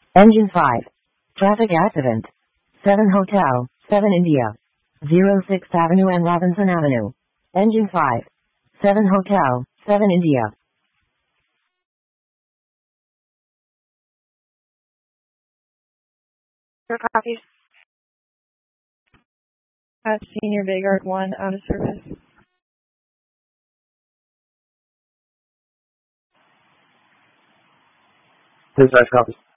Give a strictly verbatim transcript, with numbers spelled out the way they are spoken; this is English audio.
Engine five. Traffic accident. seven Hotel, seven India. zero sixth Avenue and Robinson Avenue. Engine five. seven Hotel, seven India. For copies. Uh, Senior Vanguard one out of service. Dispatch copies.